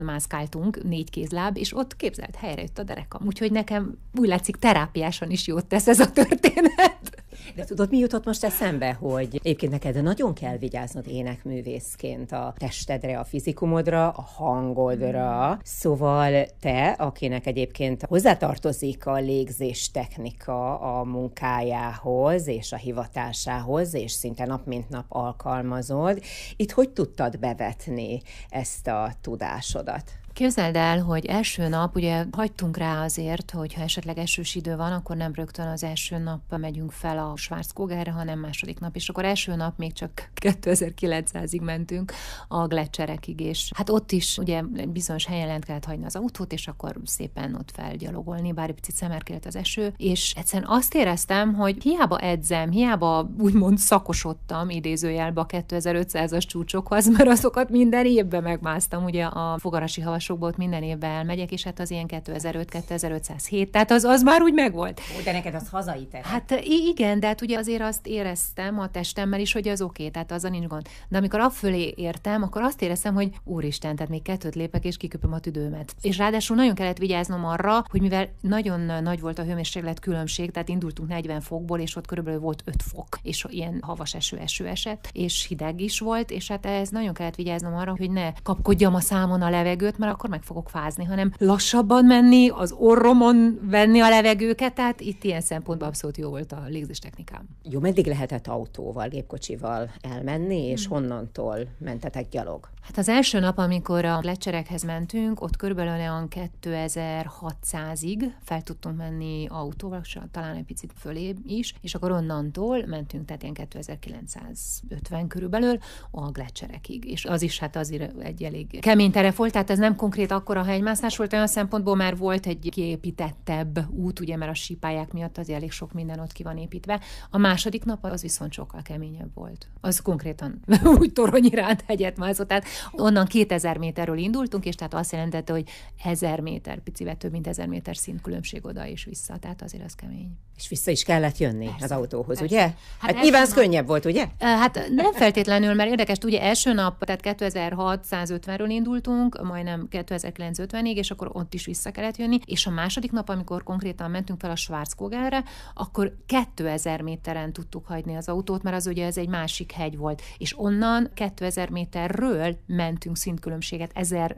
mászkáltunk, 4 kézláb, és ott képzelt, helyre jött a derekam. Úgyhogy nekem úgy látszik, terápiásan is jót tesz ez a történet. De tudod, mi jutott most eszembe, hogy egyébként neked nagyon kell vigyáznod énekművészként a testedre, a fizikumodra, a hangodra. Szóval te, akinek egyébként hozzátartozik a légzés technika a munkájához és a hivatásához, és szinte nap mint nap alkalmazod, itt hogy tudtad bevetni ezt a tudásodat? Képzeld el, hogy első nap, ugye hagytunk rá azért, hogy ha esetleg esős idő van, akkor nem rögtön az első nap megyünk fel a Schwarzkógerre, hanem második nap. És akkor első nap még csak 2900-ig mentünk a gleccserekig, és hát ott is ugye bizonyos helyen lent kellett hagyni az autót, és akkor szépen ott felgyalogolni, bár egy picit szemerkélt az eső, és egyszerűen azt éreztem, hogy hiába edzem, hiába úgymond szakosodtam idézőjelbe a 2500-as csúcsokhoz, mert azokat minden évben megmásztam, ugye a fogarasi havasokból ott minden évben elmegyek, és hát az ilyen 2005-2507, tehát az már úgy megvolt. De neked az hazai te. Hát igen, de hát ugye azért azt éreztem a testemmel is, hogy az oké, tehát azzal nincs gond. De amikor afölé értem, akkor azt éreztem, hogy úristen, tehát még 2 lépek, és kiköpöm a tüdőmet. És ráadásul nagyon kellett vigyáznom arra, hogy mivel nagyon nagy volt a hőmérséklet különbség, tehát indultunk 40 fokból, és ott körülbelül volt 5 fok, és ilyen havas eső esett, és hideg is volt, és hát ez nagyon kellett vigyáznom arra, hogy ne kapkodjam a számon a levegőt, mert akkor meg fogok fázni, hanem lassabban menni, az orromon venni a levegőket, tehát itt ilyen szempontból abszolút jó volt a légzés technikám. Jó, meddig lehetett autóval, gépkocsival elmenni, és honnantól mentetek gyalog? Hát az első nap, amikor a gleccserekhez mentünk, ott körülbelül olyan 2600-ig fel tudtunk menni autóval, talán egy picit fölé is, és akkor onnantól mentünk, tehát ilyen 2950 körülbelül a gleccserekig. És az is hát azért egy elég kemény terep volt, tehát ez nem konkrét akkora hegymászás volt olyan szempontból, már volt egy kiépítettebb út, ugye, mert a sípályák miatt az elég sok minden ott ki van építve. A második nap az viszont sokkal keményebb volt. Az konkrétan úgy Toronyiránt hegyet mászott, tehát onnan 2000 méterről indultunk, és tehát azt jelentette, hogy 1000 méter, picivel több mint 1000 méter szintkülönbség oda és vissza, tehát azért az kemény. És vissza is kellett jönni persze, az autóhoz, persze. Ugye? Hát nyilván ez könnyebb volt, ugye? Hát nem feltétlenül, mert érdekes, ugye első nap, tehát 2650-ről indultunk, majdnem 2950-ig, és akkor ott is vissza kellett jönni, és a második nap, amikor konkrétan mentünk fel a Schwarzkógerre, akkor 2000 méteren tudtuk hagyni az autót, mert az ugye ez egy másik hegy volt, és onnan 2000 méterről mentünk szintkülönbséget,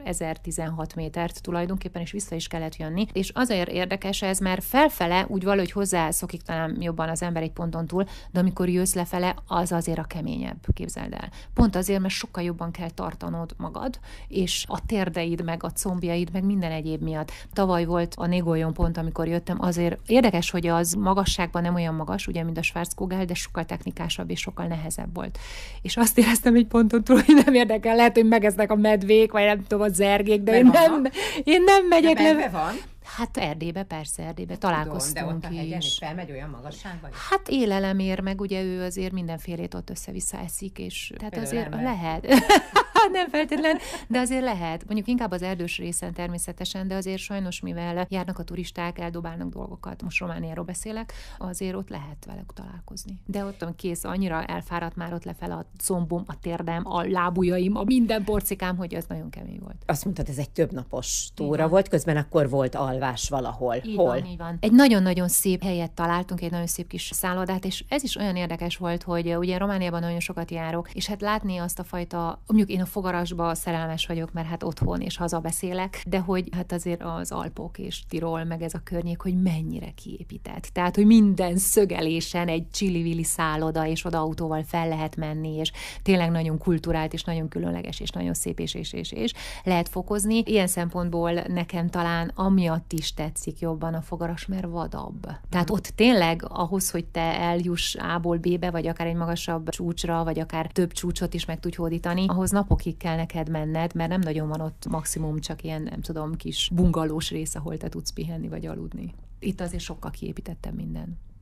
1016 métert tulajdonképpen, és vissza is kellett jönni, és azért érdekes ez, mert felfele úgy valahogy hozzászokik talán jobban az ember egy ponton túl, de amikor jössz lefele, az azért a keményebb, képzeld el. Pont azért, mert sokkal jobban kell tartanod magad, és a térdeid, meg a combjaid, meg minden egyéb miatt. Tavaly volt a Négoljon pont, amikor jöttem, azért érdekes, hogy az magasságban nem olyan magas, ugye, mint a Schwarzkóger, de sokkal technikásabb és sokkal nehezebb volt. És azt éreztem egy ponton túl, hogy nem érdekel, lehet, hogy megesznek a medvék, vagy nem tudom, a zergék, de én nem megyek le. Van? Hát Erdélybe találkoztunk. Tudom, de ott a hegyen is. is felmegy olyan magasságban? Hát élelemér, meg ugye ő azért mindenfélét ott össze-vissza eszik, és tehát Például azért ember. lehet. Nem feltétlen, de azért lehet. Mondjuk inkább az erdős részen természetesen, de azért sajnos, mivel járnak a turisták, eldobálnak dolgokat, most Romániáról beszélek, azért ott lehet velük találkozni. De ott kész, annyira elfáradt már ott lefele a combom, a térdem, a lábujjaim, a minden porcikám, hogy az nagyon kemény volt. Azt mondtad, ez egy többnapos túra volt, közben akkor volt alvás valahol. Hol? Így van. Egy nagyon-nagyon szép helyet találtunk, egy nagyon szép kis szállodát, és ez is olyan érdekes volt, hogy ugye Romániában nagyon sokat járok, és hát látni azt a fajta, mondjuk én a Fogarasba szerelmes vagyok, mert hát otthon és haza beszélek, de hogy hát azért az Alpok és Tirol, meg ez a környék, hogy mennyire kiépített. Tehát, hogy minden szögelésen egy csili-vili szálloda, és oda autóval fel lehet menni, és tényleg nagyon kulturált, és nagyon különleges, és nagyon szép, és lehet fokozni. Ilyen szempontból nekem talán amiatt is tetszik jobban a Fogaras, mert vadabb. Tehát ott tényleg ahhoz, hogy te eljuss A-ból B-be, vagy akár egy magasabb csúcsra, vagy akár több csúcsot is meg tudj hódítani, ahhoz napokig kell neked menned, mert nem nagyon van ott maximum csak ilyen, nem tudom, kis bungalós rész, ahol te tudsz pihenni vagy aludni. Itt azért sokkal kiépítettem minden.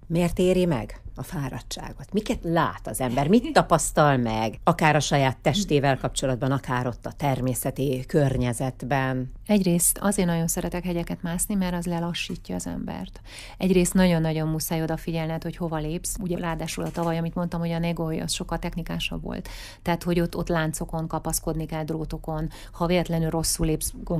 Miért éri meg a fáradtságot? Miket lát az ember? Mit tapasztal meg? Akár a saját testével kapcsolatban, akár ott a természeti környezetben. Egyrészt azért nagyon szeretek hegyeket mászni, mert az lelassítja az embert. Egyrészt nagyon-nagyon muszáj odafigyelned, hogy hova lépsz. Ugye ráadásul a tavaly, amit mondtam, hogy a Negoly az sokkal technikásabb volt. Tehát, hogy ott láncokon kapaszkodni kell, drótokon. Ha véletlenül rosszul lépsz,